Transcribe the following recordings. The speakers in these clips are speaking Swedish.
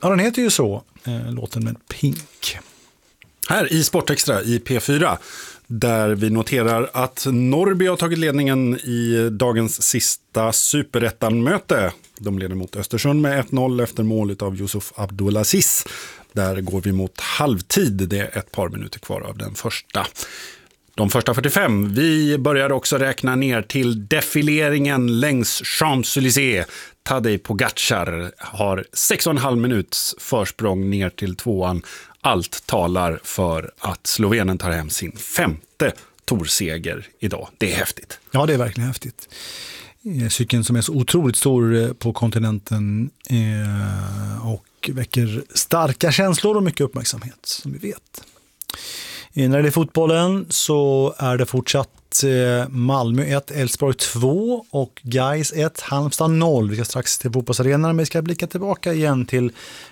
Ja, den heter ju så, låten med Pink. Här i Sportextra i P4, där vi noterar att Norrby har tagit ledningen i dagens sista superettan-möte. De leder mot Östersund med 1-0 efter målet av Yusuf Abdulaziz. Där går vi mot halvtid, det är ett par minuter kvar av den första. De första 45, vi börjar också räkna ner till defileringen längs Champs-Élysées. Tadej Pogacar har 6,5 minuts försprång ner till tvåan. Allt talar för att Slovenen tar hem sin 5:e tourseger idag. Det är häftigt. Ja, det är verkligen häftigt. Cykeln som är så otroligt stor på kontinenten och väcker starka känslor och mycket uppmärksamhet, som vi vet. När det är fotbollen så är det fortsatt Malmö 1, Elfsborg 2 och Gais 1, Halmstad 0. Vi ska strax till fotbollsarenan, men vi ska blicka tillbaka igen till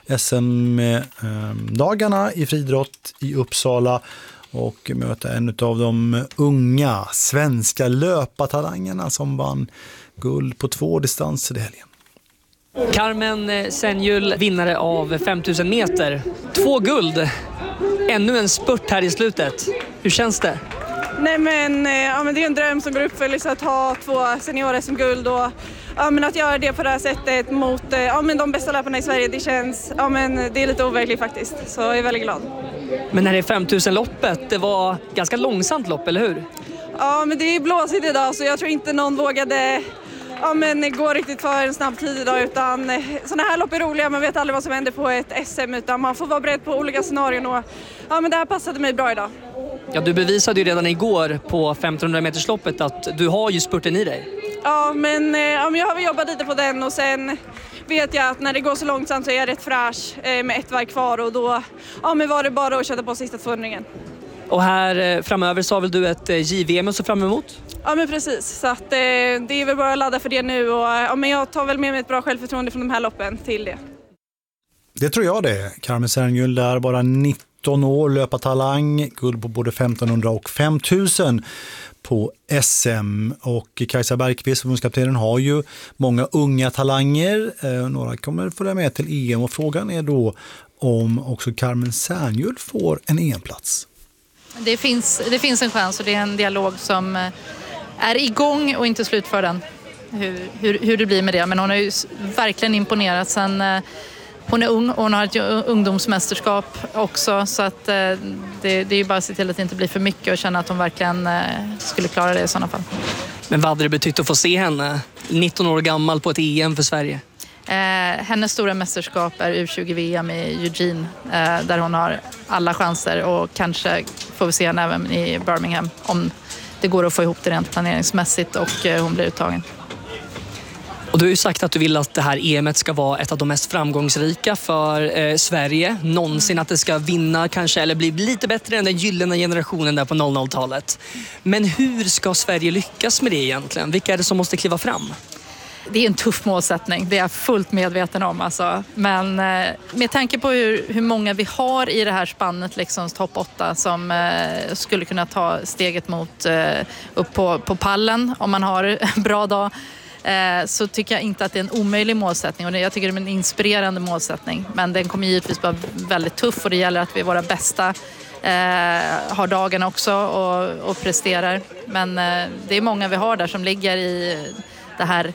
SM-dagarna i friidrott i Uppsala och möta en av de unga svenska löpartalangerna som vann guld på 2 distanser i helgen. Carmen Senjul, vinnare av 5000 meter. 2 guld. Ännu en spurt här i slutet. Hur känns det? Nej, men det är en dröm som går uppfyllelse att ha 2 seniorer som guld och att göra det på det här sättet mot de bästa löparna i Sverige, det känns det är lite overkligt faktiskt, så jag är väldigt glad. Men när det är 5000-loppet, det var ganska långsamt lopp, eller hur? Ja, men det är blåsigt idag så jag tror inte någon vågade gå riktigt för en snabb tid idag, utan sådana här lopp är roliga, man vet aldrig vad som händer på ett SM, utan man får vara beredd på olika scenarion och det här passade mig bra idag. Ja, du bevisade ju redan igår på 1500 metersloppet att du har ju spurten i dig. Ja, men jag har väl jobbat lite på den och sen vet jag att när det går så långsamt så är jag rätt fräsch med 1 varv kvar och då var det bara att köta på sista 200-ringen. Och här framöver så har väl du ett JVM att se fram emot? Ja, men precis. Så att, det är väl bara att ladda för det nu och men jag tar väl med mig ett bra självförtroende från de här loppen till det. Det tror jag det. Carmen Senjul är bara 19 år, löpartalang, guld på både 1500 och 5000 på SM. Och Kajsa Bergqvist, förbundskaptenen, har ju många unga talanger. Några kommer följa med till EM och frågan är då om också Carmen Senjul får en EM-plats. Det finns en chans och det är en dialog som är igång och inte slut för den. Hur det blir med det. Men hon har ju verkligen imponerat sen hon är ung och hon har ett ungdomsmästerskap också. Så att det är ju bara att se till att det inte blir för mycket och känna att hon verkligen skulle klara det i sådana fall. Men vad hade det betytt att få se henne 19 år gammal på ett EM för Sverige? Hennes stora mästerskap är U20-VM i Eugene där hon har alla chanser och kanske får vi se henne även i Birmingham om det går att få ihop det rent planeringsmässigt och hon blir uttagen. Och du har ju sagt att du vill att det här EM:et ska vara ett av de mest framgångsrika för Sverige någonsin, att det ska vinna kanske eller bli lite bättre än den gyllene generationen där på 00-talet. Men hur ska Sverige lyckas med det egentligen? Vilka är det som måste kliva fram? Det är en tuff målsättning, det är jag fullt medveten om. Alltså. Men med tanke på hur många vi har i det här spannet, liksom topp 8, som skulle kunna ta steget mot upp på pallen om man har en bra dag, så tycker jag inte att det är en omöjlig målsättning. Och jag tycker det är en inspirerande målsättning. Men den kommer givetvis vara väldigt tuff och det gäller att vi är våra bästa har dagen också och presterar. Men det är många vi har där som ligger i det här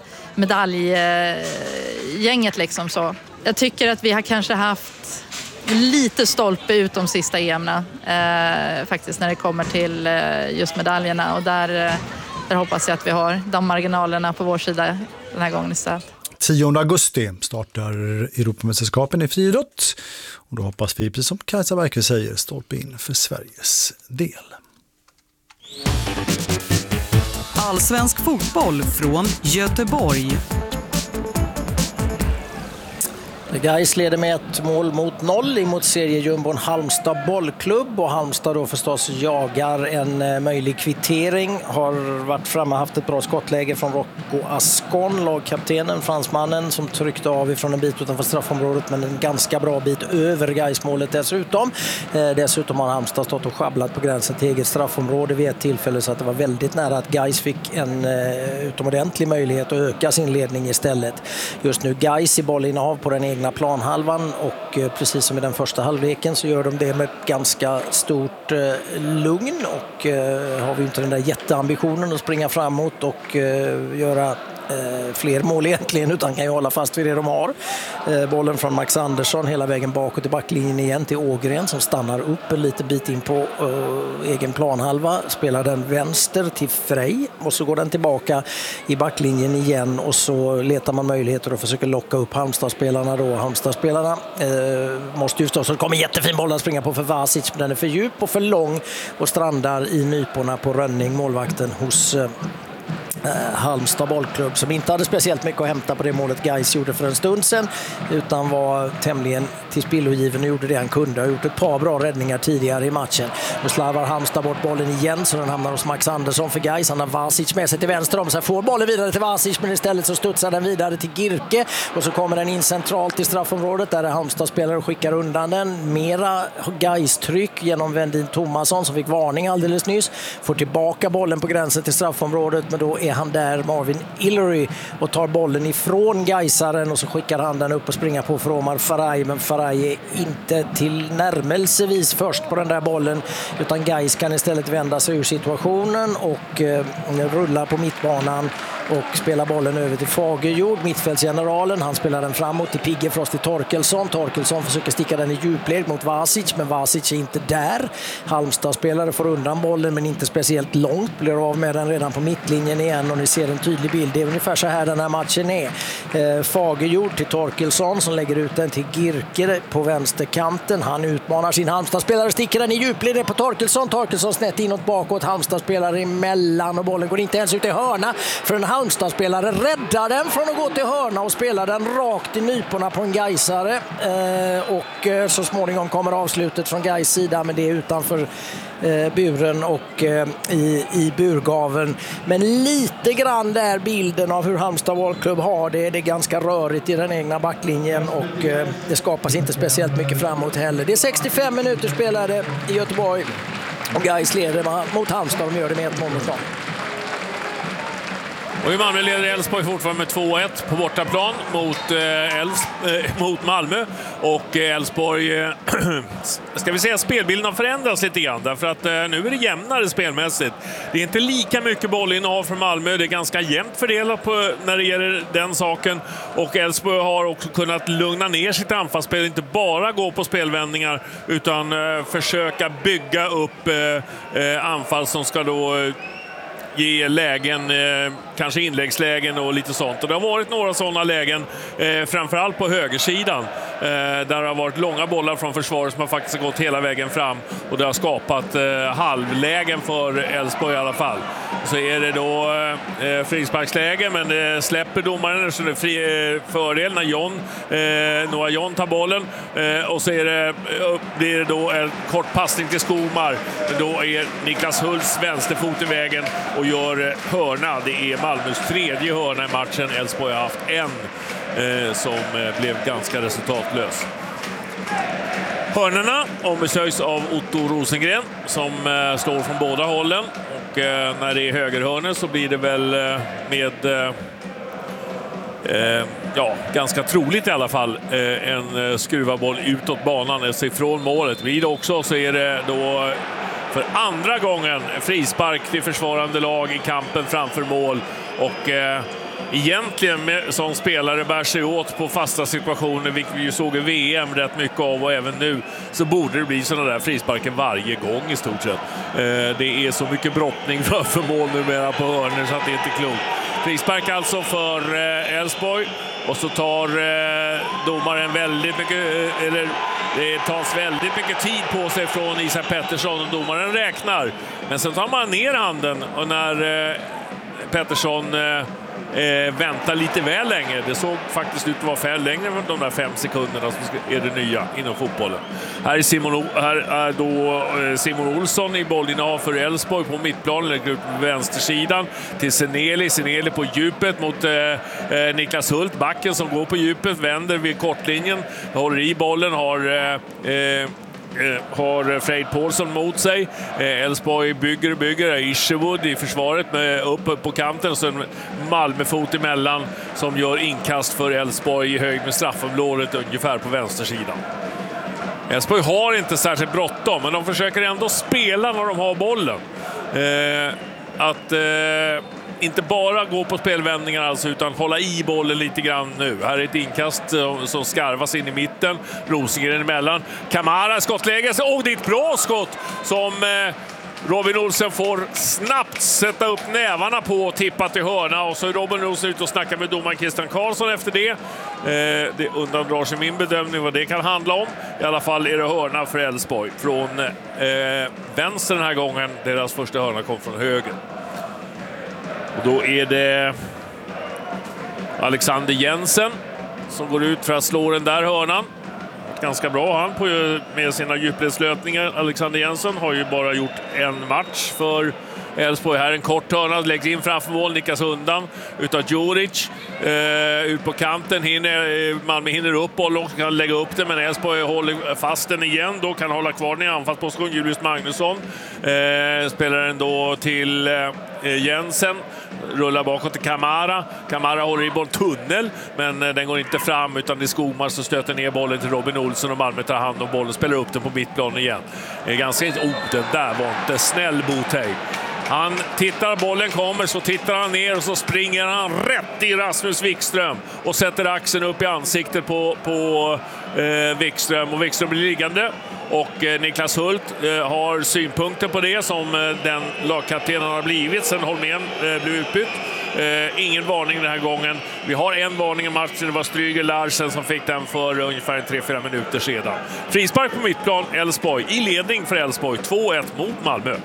medaljgänget liksom så. Jag tycker att vi har kanske haft lite stolpe ut de sista EM:na faktiskt när det kommer till just medaljerna och där hoppas jag att vi har de marginalerna på vår sida den här gången istället. 10 augusti startar Europamästerskapen i friidrott och då hoppas vi, precis som Kajsa Bergqvist säger, stolpe in för Sveriges del. Allsvensk fotboll från Göteborg. Gais leder med 1-0 emot seriejumbon Halmstad bollklubb och Halmstad då förstås jagar en möjlig kvittering. Har varit framme, haft ett bra skottläge från Rocco Ascon, lagkaptenen, fransmannen som tryckte av ifrån en bit utanför straffområdet men en ganska bra bit över Gais-målet dessutom. Dessutom har Halmstad stått och schabblat på gränsen till eget straffområde vid ett tillfälle så att det var väldigt nära att Gais fick en utomordentlig möjlighet att öka sin ledning istället. Just nu Gais i bollinnehav på den egna egna planhalvan och precis som i den första halvleken så gör de det med ganska stort lugn och har vi inte den där jätteambitionen att springa framåt och göra fler mål egentligen, utan kan ju hålla fast vid det de har. Bollen från Max Andersson hela vägen bakåt i backlinjen igen till Ågren som stannar upp en liten bit in på egen planhalva, spelar den vänster till Frej och så går den tillbaka i backlinjen igen och så letar man möjligheter och försöker locka upp Halmstad-spelarna då. Halmstad-spelarna måste ju förstås, så kommer jättefin boll att springa på för Vasic, men den är för djup och för lång och strandar i nyporna på Rönning, målvakten hos Halmstad bollklubb, som inte hade speciellt mycket att hämta på det målet Gais gjorde för en stund sedan, utan var tämligen till spillogiven och gjorde det han kunde. Har gjort ett par bra räddningar tidigare i matchen. Nu slarvar Halmstad bort bollen igen så den hamnar hos Max Andersson för Gais. Han har Vasic med sig till vänster om sig, får bollen vidare till Vasic, men istället så studsar den vidare till Girke och så kommer den in centralt i straffområdet där Halmstad spelare skickar undan den. Mera Gais-tryck genom Vendin Thomasson som fick varning alldeles nyss. Får tillbaka bollen på gränsen till straffområdet, men då är han där, Marvin Illery, och tar bollen ifrån Gaisaren och så skickar han den upp och springer på för Omar Faraj, men Faraj är inte till närmelsevis först på den där bollen, utan Gais kan istället vända sig ur situationen och rulla på mittbanan och spelar bollen över till Fagerjord, mittfältsgeneralen. Han spelar den framåt till Piggefrost till Torkelsson. Torkelsson försöker sticka den i djupled mot Vasic, men Vasic är inte där. Halmstad-spelare får undan bollen, men inte speciellt långt. Blir av med den redan på mittlinjen igen och ni ser en tydlig bild. Det är ungefär så här den här matchen är. Fagerjord till Torkelsson som lägger ut den till Girke på vänsterkanten. Han utmanar sin Halmstad-spelare, sticker den i djupled på Torkelsson. Torkelsson snett inåt bakåt. Halmstad-spelare emellan och bollen går inte ens ut i hörna för en Halmstad-spelare räddar den från att gå till hörna och spelar den rakt i nyporna på en Gaisare. Och så småningom kommer avslutet från Gais sida, men det är utanför buren och i burgaven. Men lite grann där bilden av hur Halmstad bollklubb har det. Det är ganska rörigt i den egna backlinjen och det skapas inte speciellt mycket framåt heller. Det är 65 minuter spelade i Göteborg och Gais leder mot Halmstad och gör det med ett mål mot dem. Och i Malmö leder Elfsborg fortfarande med 2-1 på bortaplan mot Malmö. Och Elfsborg, ska vi säga, spelbilden har förändrats lite grann. Därför att nu är det jämnare spelmässigt. Det är inte lika mycket bollinnehav för Malmö. Det är ganska jämnt fördelat när det gäller den saken. Och Elfsborg har också kunnat lugna ner sitt anfallsspel. Inte bara gå på spelvändningar utan försöka bygga upp anfall som ska då ge lägen, kanske inläggslägen och lite sånt. Och det har varit några sådana lägen, framförallt på högersidan, där det har varit långa bollar från försvaret som har faktiskt gått hela vägen fram och det har skapat halvlägen för Elfsborg i alla fall. Så är det då frisparksläge, men det släpper domaren, så det är fördel när Noah John tar bollen, och så blir det då en kort passning till Skomar. Då är Niklas Hults vänsterfot i vägen och gör hörna. Det är Malmös tredje hörna i matchen. Elfsborg har haft en som blev ganska resultatlös. Hörnorna ombesörjs av Otto Rosengren som står från båda hållen. Och när det är högerhörnor så blir det väl med ganska troligt i alla fall en skruvarboll utåt banan, alltså ifrån målet. Vid också så är det då för andra gången frispark till försvarande lag i kampen framför mål. Och egentligen som spelare bär sig åt på fasta situationer, vilket vi ju såg i VM rätt mycket av, och även nu så borde det bli sådana där frisparken varje gång i stort sett. Det är så mycket brottning för mål numera på hörnor så att det är inte klokt. Frispark alltså för Elfsborg, och så tar domaren väldigt mycket, eller det tas väldigt mycket tid på sig från Isak Pettersson, och domaren räknar. Men sen tar man ner handen, och när Pettersson väntar lite väl länge. Det såg faktiskt ut att vara färre längre än de där 5 sekunderna som är det nya inom fotbollen. Här är då Simon Olsson i bollinnehav för Elfsborg på mittplanen, lägger ut på vänstersidan till Seneli på djupet mot Niklas Hult, backen som går på djupet, vänder vid kortlinjen, håller i bollen, har har Freid Paulsson mot sig. Elfsborg bygger Isherwood i försvaret med upp på kanten och sen Malmöfot emellan som gör inkast för Elfsborg i höjd med straffområdet ungefär på vänstersidan. Elfsborg har inte särskilt bråttom, men de försöker ändå spela när de har bollen. Inte bara gå på spelvändningar alltså, utan hålla i bollen lite grann nu. Här är ett inkast som skarvas in i mitten. Rosengren emellan. Kamara skottläge. Och det är ett bra skott som Robin Olsen får snabbt sätta upp nävarna på och tippa till hörna. Och så är Robin Olsen ute och snackar med domaren Christian Karlsson efter det. Det undandrar sig min bedömning vad det kan handla om. I alla fall är det hörna för Elfsborg. Från vänster den här gången. Deras första hörna kom från höger. Och då är det Alexander Jensen som går ut för att slå den där hörnan. Ganska bra han med sina djupledslöpningar. Alexander Jensen har ju bara gjort en match för Elfsborg. Här en kort hörna, läggs in framför mål, nickas undan utav Djuric. Ut på kanten, Malmö hinner upp bollen och kan lägga upp den, men Elfsborg håller fast den igen. Då kan hålla kvar den i anfallsposition. Julius Magnusson spelar den då till Jensen. Rullar bakåt till Kamara. Kamara håller i boll tunnel, men den går inte fram utan det Skogmar som stöter ner bollen till Robin Olsen och Malmö tar hand om bollen, spelar upp den på mittplan igen. Ganska inte, den där var inte snäll Botej. Han tittar, bollen kommer, så tittar han ner och så springer han rätt i Rasmus Wikström och sätter axeln upp i ansiktet på Wikström, och Wikström blir liggande. Och Niklas Hult har synpunkter på det som den lagkaptenen har blivit sen Holmén blev utbytt. Ingen varning den här gången. Vi har en varning i matchen, det var Stryger Larsen som fick den för ungefär 3-4 minuter sedan. Frispark på mittplan, Elfsborg i ledning för Elfsborg, 2-1 mot Malmö.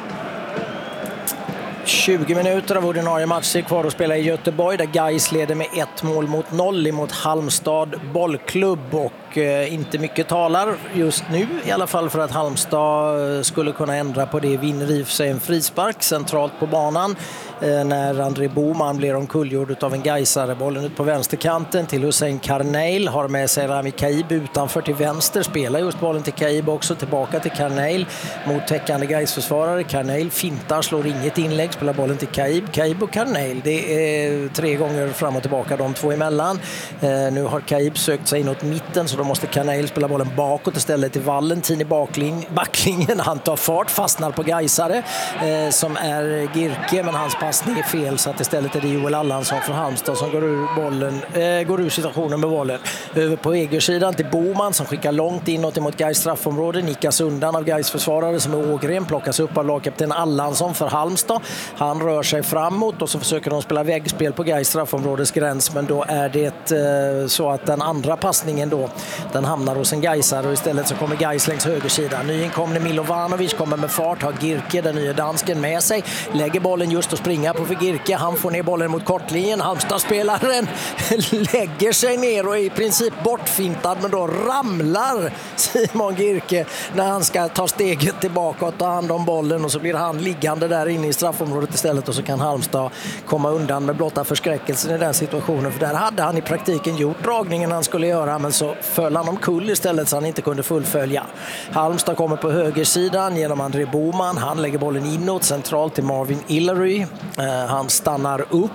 20 minuter av ordinarie matcher kvar att spela i Göteborg där Gais leder med 1-0 mot Halmstad bollklubb, och inte mycket talar just nu i alla fall för att Halmstad skulle kunna ändra på det. Vinner i sig en frispark centralt på banan när André Boman blir omkullgjord av en Gaisare. Bollen ut på vänsterkanten till Hussein Karneil, har med sig Rami Kaib utanför till vänster, spelar just bollen till Kaib också, tillbaka till Karneil mot täckande Gais-försvarare. Karneil fintar, slår inget inlägg, spelar bollen till Kaib och Karneil. Det är 3 gånger fram och tillbaka de två emellan. Nu har Kaib sökt sig inåt mitten, så då måste Karneil spela bollen bakåt istället till Valentin i backlinjen. Han tar fart, fastnar på Gaisare som är Girke, men hans passning är fel, så att istället är det Joel Allansson från Halmstad som går ur situationen med bollen. Över på Egersidan till Boman som skickar långt inåt mot Gais straffområde, nickas undan av Gais försvarare som är Ågren, plockas upp av lagkapten Allansson för Halmstad. Han rör sig framåt och så försöker de spela väggspel på Gais straffområdes gräns, men då är det så att den andra passningen då, den hamnar hos en Gaisare, och istället så kommer Gais längs högersidan. Nyinkomne Milovanovic kommer med fart, har Girke, den nya dansken, med sig, lägger bollen just och springer på för Girke. Han får ner bollen mot kortlinjen. Halmstad-spelaren lägger sig ner och är i princip bortfintad, men då ramlar Simon Girke när han ska ta steget tillbaka och ta hand om bollen, och så blir han liggande där inne i straffområdet istället, och så kan Halmstad komma undan med blotta förskräckelsen i den situationen, för där hade han i praktiken gjort dragningen han skulle göra, men så föll han omkull istället så han inte kunde fullfölja. Halmstad kommer på högersidan genom André Boman. Han lägger bollen inåt centralt till Marvin Illery. Han stannar upp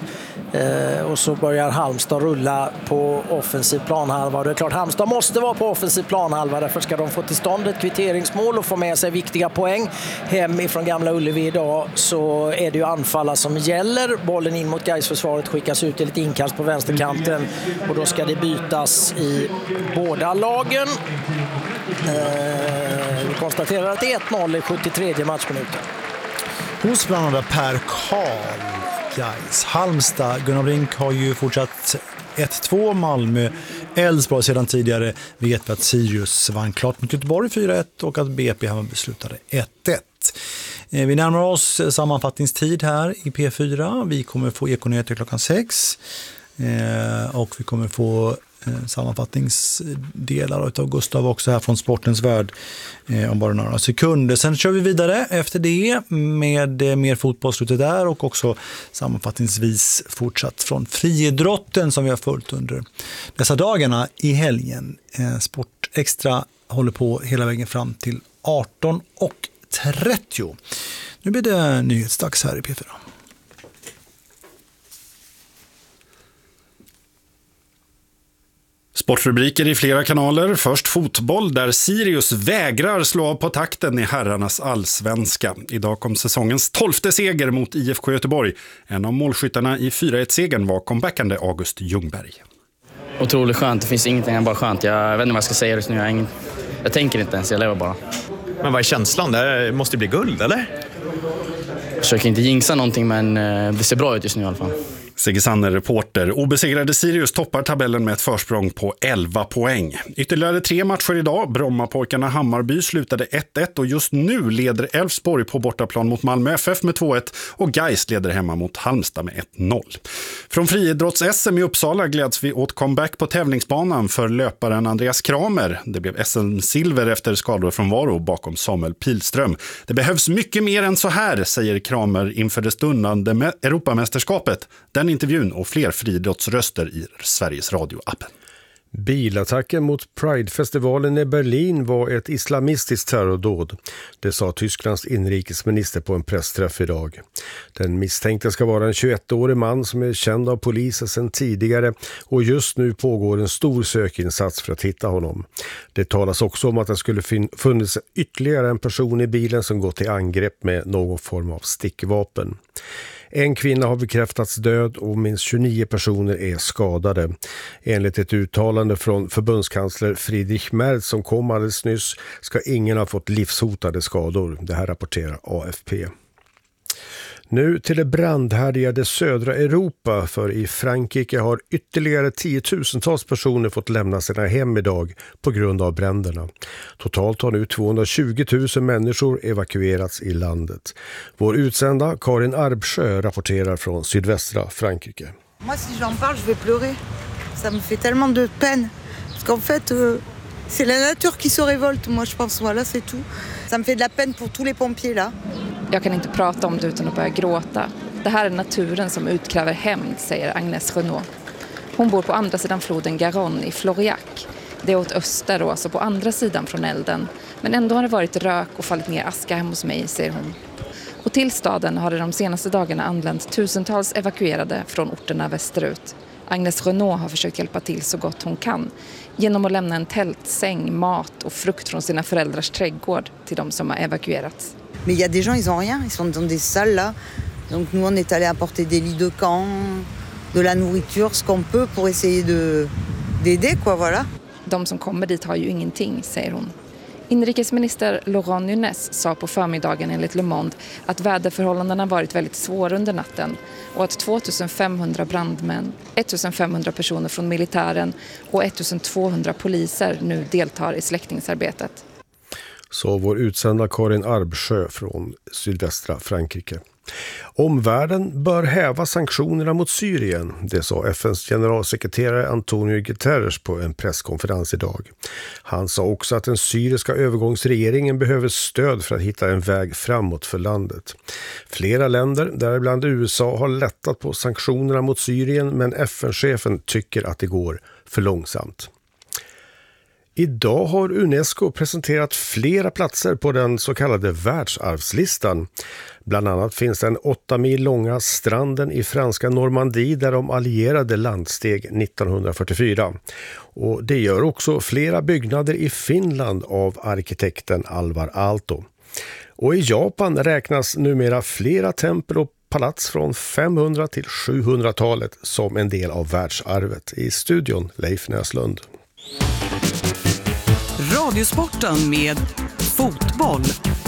och så börjar Halmstad rulla på offensiv planhalva. Det är klart, Halmstad måste vara på offensiv planhalva, därför ska de få till stånd ett kvitteringsmål och få med sig viktiga poäng hem ifrån Gamla Ullevi idag, så är det ju anfalla som gäller. Bollen in mot Gais-försvaret skickas ut till ett inkast på vänsterkanten, och då ska det bytas i båda lagen. Vi konstaterar att det är 1-0 i 73 matchminuten. Hos bland annat Per Karl, Gais. Halmstad, Gunnar Brink har ju fortsatt 1-2, Malmö, Elfsborg sedan tidigare. Vi vet att Sirius vann klart mot Göteborg 4-1 och att BP här beslutade 1-1. Vi närmar oss sammanfattningstid här i P4. Vi kommer få Ekonyheter klockan 6 och vi kommer få sammanfattningsdelar av Gustav också här från Sportens värld om bara några sekunder. Sen kör vi vidare efter det med mer fotbollsslutet där, och också sammanfattningsvis fortsatt från friidrotten som vi har följt under dessa dagarna i helgen. Sport Extra håller på hela vägen fram till 18:30. Nu blir det nyhetsdags här i P4. Sportrubriker i flera kanaler. Först fotboll där Sirius vägrar slå av på takten i herrarnas allsvenska. Idag kom säsongens 12:e seger mot IFK Göteborg. En av målskyttarna i 4-1-segern var comebackande August Ljungberg. Otroligt skönt, det finns ingenting än bara skönt. Jag vet inte vad jag ska säga just nu, jag tänker inte ens, jag lever bara. Men vad är känslan? Det måste bli guld, eller? Jag försöker inte jinxa någonting, men det ser bra ut just nu i alla fall. Sigge Sanner, reporter. Obesegrade Sirius toppar tabellen med ett försprång på 11 poäng. Ytterligare 3 matcher idag. Brommapojkarna Hammarby slutade 1-1 och just nu leder Elfsborg på bortaplan mot Malmö FF med 2-1 och Gais leder hemma mot Halmstad med 1-0. Från friidrotts-SM i Uppsala gläds vi åt comeback på tävlingsbanan för löparen Andreas Kramer. Det blev SM-silver efter skador från Varo bakom Samuel Pilström. Det behövs mycket mer än så här, säger Kramer inför det stundande Europamästerskapet. Den intervjun och fler friidrottsröster i Sveriges Radio-appen. Bilattacken mot Pride-festivalen i Berlin var ett islamistiskt terrordåd. Det sa Tysklands inrikesminister på en pressträff idag. Den misstänkte ska vara en 21-årig man som är känd av polisen sedan tidigare och just nu pågår en stor sökinsats för att hitta honom. Det talas också om att det skulle funnits ytterligare en person i bilen som gått till angrepp med någon form av stickvapen. En kvinna har bekräftats död och minst 29 personer är skadade. Enligt ett uttalande från förbundskansler Friedrich Merz som kom alldeles nyss ska ingen ha fått livshotade skador. Det här rapporterar AFP. Nu till det brandhärjade södra Europa, för i Frankrike har ytterligare 10-tusentals personer fått lämna sina hem idag på grund av bränderna. Totalt har nu 220 000 människor evakuerats i landet. Vår utsända Karin Arbsjö rapporterar från sydvästra Frankrike. Moi, si j'en parle, je vais pleurer. Ça me fait tellement de peine. Parce qu'en fait, c'est la nature qui se révolte, moi je pense. Voilà, c'est tout. Ça me fait de la peine pour tous les pompiers là. Jag kan inte prata om det utan att börja gråta. Det här är naturen som utkräver hämnd, säger Agnes Renault. Hon bor på andra sidan floden Garonne i Floriac. Det är åt öster och alltså på andra sidan från elden. Men ändå har det varit rök och fallit ner aska hemma hos mig, säger hon. Och till staden har det de senaste dagarna anlänt tusentals evakuerade från orterna västerut. Agnes Renault har försökt hjälpa till så gott hon kan genom att lämna en tältsäng, mat och frukt från sina föräldrars trädgård till de som har evakuerats. Mais il y a des gens, ils ont rien. Ils sont dans des salles là. Donc nous, on est allés apporter des lits de camp, de la nourriture, ce qu'on peut pour essayer d'aider, quoi, voilà. De som kommer dit har ju ingenting, säger hon. Inrikesminister Laurent Nunez sa på förmiddagen enligt Le Monde att väderförhållandena varit väldigt svåra under natten och att 2500 brandmän, 1500 personer från militären och 1200 poliser nu deltar i släckningsarbetet. Så vår utsända Karin Arbsjö från sydvästra Frankrike. Omvärlden bör häva sanktionerna mot Syrien, det sa FNs generalsekreterare Antonio Guterres på en presskonferens idag. Han sa också att den syriska övergångsregeringen behöver stöd för att hitta en väg framåt för landet. Flera länder, däribland USA, har lättat på sanktionerna mot Syrien, men FN-chefen tycker att det går för långsamt. Idag har UNESCO presenterat flera platser på den så kallade världsarvslistan. Bland annat finns den 8 mil långa stranden i franska Normandie där de allierade landsteg 1944. Och det gör också flera byggnader i Finland av arkitekten Alvar Aalto. Och i Japan räknas numera flera tempel och palats från 500- till 700-talet som en del av världsarvet. I studion Leif Näslund. Radiosporten med fotboll.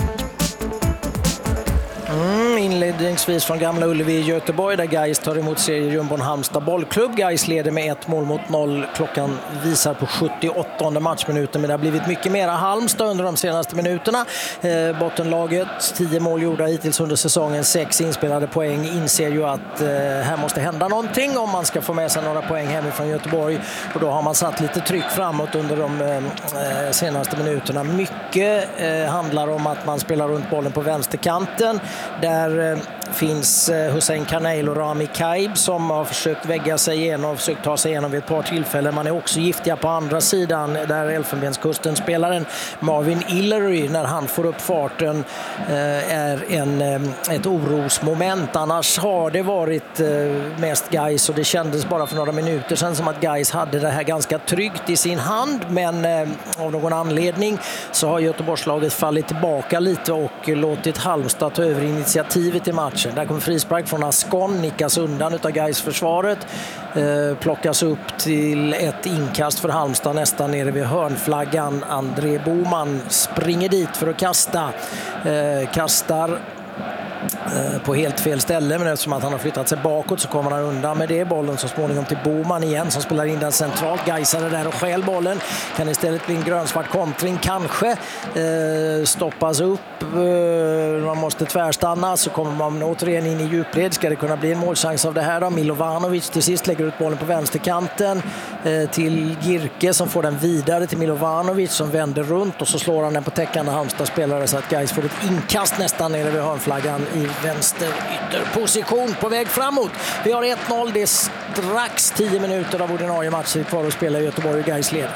Inledningsvis från Gamla Ullevi i Göteborg där Gais tar emot seriejumbon Halmstad bollklubb. Gais leder med 1-0. Klockan visar på 78:e matchminuten, men det har blivit mycket mera Halmstad under de senaste minuterna. Bottenlaget, 10 mål gjorda hittills under säsongen, 6 inspelade poäng, inser ju att här måste hända någonting om man ska få med sig några poäng hemifrån Göteborg, och då har man satt lite tryck framåt under de senaste minuterna. Mycket handlar om att man spelar runt bollen på vänsterkanten där finns Hussein Kanel och Rami Kaib som har försökt vägga sig igenom och försökt ta sig igenom vid ett par tillfällen. Man är också giftiga på andra sidan där Elfenbenskusten spelaren Marvin Illery, när han får upp farten, är ett orosmoment. Annars har det varit mest Gais, och det kändes bara för några minuter sedan som att Gais hade det här ganska tryggt i sin hand, men av någon anledning så har Göteborgslaget fallit tillbaka lite och låtit Halmstad ta över initiativet i matchen. Där kommer frispark från Ascon, nickas undan utav Gais-försvaret, plockas upp till ett inkast för Halmstad nästan nere vid hörnflaggan. André Boman springer dit för att kastar på helt fel ställe, men eftersom att han har flyttat sig bakåt så kommer han undan med det. Bollen så småningom till Boman igen som spelar in den centralt. Gaisare där och skäl bollen. Kan istället bli en grönsvart kontring kanske. Stoppas upp. Man måste tvärstanna, så kommer man återigen in i djupled. Ska det kunna bli en målchans av det här då? Milovanovic till sist lägger ut bollen på vänsterkanten till Girke som får den vidare till Milovanovic som vänder runt och så slår han den på täckande Halmstad-spelare så att Gais får ett inkast nästan nere vid hörnflaggan i vänster ytterposition på väg framåt. Vi har 1-0, det är strax 10 minuter av ordinarie matcher kvar att spela i Göteborg och Gais leder.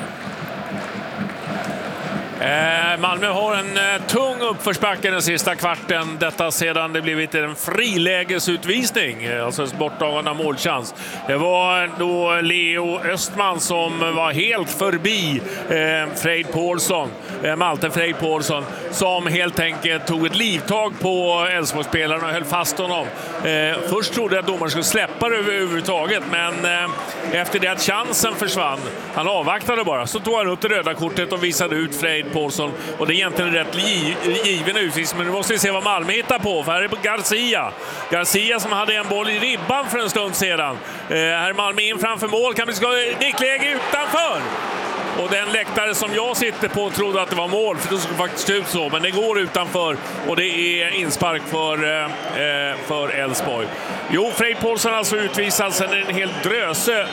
Malmö har en tung uppförsbacke den sista kvarten. Detta sedan det blivit en frilägesutvisning, alltså ett borttagande av målchans. Det var då Leo Östman som var helt förbi Freid Paulsson, Malte Freid Paulsson, som helt enkelt tog ett livtag på Elfsborgsspelaren och höll fast honom. Först trodde jag att domaren skulle släppa det överhuvudtaget, men efter det att chansen försvann, han avvaktade bara, så tog han upp det röda kortet och visade ut Freid Paulsson, och det är egentligen rätt given utvisning, men nu måste vi se vad Malmö hittar på, för här är Garcia som hade en boll i ribban för en stund sedan. Här är Malmö in framför mål, kan vi ska nickläge utanför, och den läktare som jag sitter på trodde att det var mål, för det såg faktiskt ut så, men det går utanför och det är inspark för Elfsborg. Jo, Freid Paulsson alltså utvisad, sen en hel dröse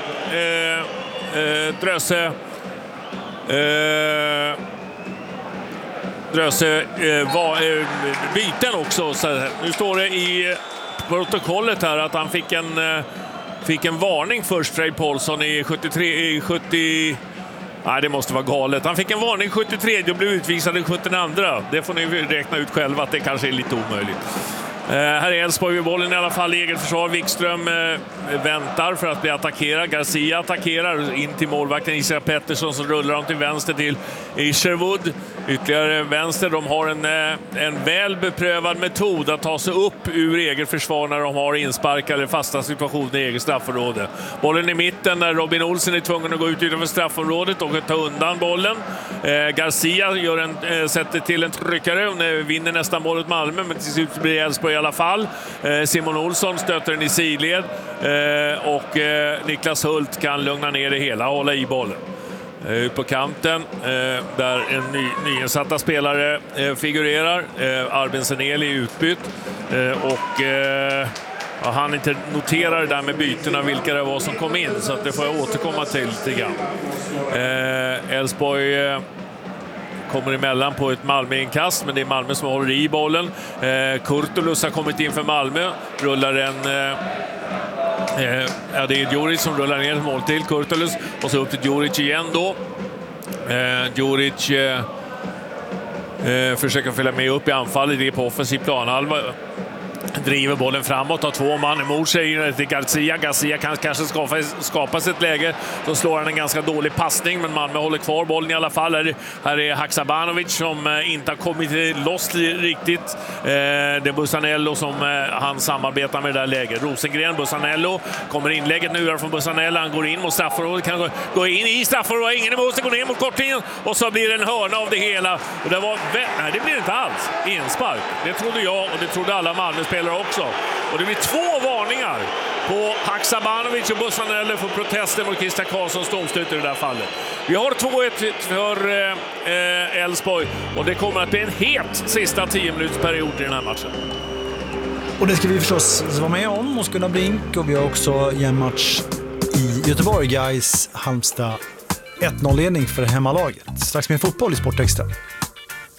byten också. Så nu står det i protokollet här att han fick en varning först, Freid Paulsson i 70. Nej, det måste vara galet. Han fick en varning 73 och blev utvisad i 72. Det får ni räkna ut själva att det kanske är lite omöjligt. Här är Elfsborg vid bollen i alla fall i eget försvar. Wikström väntar för att bli attackerad. Garcia attackerar in till målvakten Isak Pettersson, som rullar dem till vänster till Isherwood. Ytterligare vänster. De har en väl beprövad metod att ta sig upp ur eget försvar när de har insparkade fasta situationer i eget straffområde. Bollen i mitten när Robin Olsen är tvungen att gå ut utanför straffområdet och ta undan bollen. Garcia sätter till en tryckare och vinner nästan bollen Malmö, men till slut blir Elfsborg i alla fall. Simon Olsson stöter den i sidled och Niklas Hult kan lugna ner det hela och hålla i bollen. Ut på kanten där en nyinsatta spelare figurerar. Arben Seneli är utbytt och han inte noterar det där med bytena vilka det var som kom in, så att det får jag återkomma till lite grann. Elfsborg kommer emellan på ett Malmö-inkast, men det är Malmö som håller i bollen. Kurtulus har kommit in för Malmö, rullar det är Djuric som rullar ner ett mål till Kurtulus och så upp till Djuric igen då. Djuric försöker följa med upp i anfallet, det är på offensiv planhalva. Driver bollen framåt, har två man emot sig till Garcia. Garcia kan kanske skapas ett läge. Då slår han en ganska dålig passning, men Malmö håller kvar bollen i alla fall. Här är Haksabanovic som inte har kommit loss riktigt. Det är Bussanello som han samarbetar med det där läget. Rosengren, Bussanello. Kommer inlägget nu från Bussanello. Han går in mot straffområdet. Kan gå in i straffområdet. Ingen emot sig. Går ner mot kortingen. Och så blir det en hörna av det hela. Och det var... Nej, det blir inte alls inspark. Det trodde jag och det trodde alla Malmö-spelare också. Och det blir 2 varningar på Haksabanovic och Bussanello för protester mot Christian Karlssons domslut i det där fallet. Vi har 2-1 för Elfsborg och det kommer att bli en het sista 10-minutsperiod i den här matchen. Och det ska vi förstås vara med om hos Gunnar Brink, och vi har också en match i Göteborg, Gais Halmstad 1-0-ledning för hemmalaget. Strax med fotboll i Sport Extra.